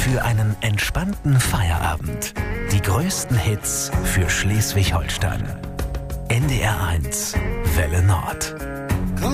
Für einen entspannten Feierabend. Die größten Hits für Schleswig-Holstein. NDR 1 Welle Nord.